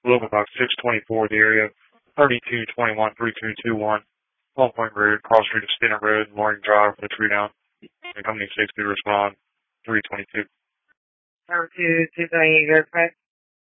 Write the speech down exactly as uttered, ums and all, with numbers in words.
Global Box six twenty-four, the area thirty-two twenty-one, thirty-two twenty-one, Long Point Road, cross street of Steno Road, Loring Drive, the tree down. The company six to respond, three twenty-two. Number two, two twenty-eight, verified.